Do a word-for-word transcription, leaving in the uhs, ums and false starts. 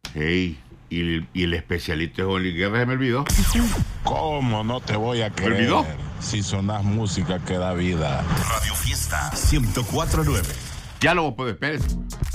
Hey, y, y el especialista de Oli Guerra se me olvidó. ¿Cómo no te voy a creer? ¿Me olvidó? Si sonás música que da vida. Radio Fiesta ciento cuatro punto nueve. Ya lo puedes, Pérez.